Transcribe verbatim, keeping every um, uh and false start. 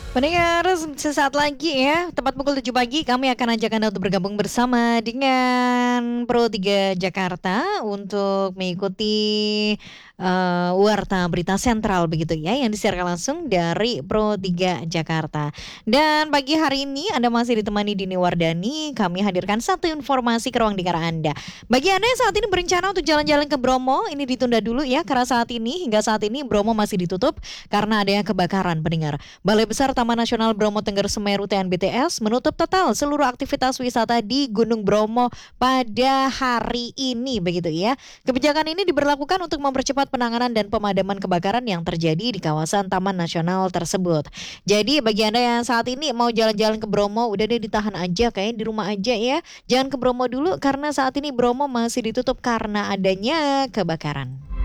Pendengar, sesaat lagi ya, tepat pukul tujuh pagi kami akan ajak Anda untuk bergabung bersama dengan Pro tiga Jakarta untuk mengikuti uh, Warta Berita Sentral begitu ya yang disiarkan langsung dari Pro tiga Jakarta. Dan pagi hari ini Anda masih ditemani Dini Wardani, kami hadirkan satu informasi ke ruang dengar Anda. Bagi Anda yang saat ini berencana untuk jalan-jalan ke Bromo, ini ditunda dulu ya karena saat ini hingga saat ini Bromo masih ditutup karena adanya kebakaran pendengar. Balai Besar Taman Nasional Bromo Tengger Semeru T N B T S menutup total seluruh aktivitas wisata di Gunung Bromo pada hari ini begitu ya. Kebijakan ini diberlakukan untuk mempercepat penanganan dan pemadaman kebakaran yang terjadi di kawasan Taman Nasional tersebut. Jadi bagi Anda yang saat ini mau jalan-jalan ke Bromo, udah deh ditahan aja kayak di rumah aja ya. Jangan ke Bromo dulu karena saat ini Bromo masih ditutup karena adanya kebakaran.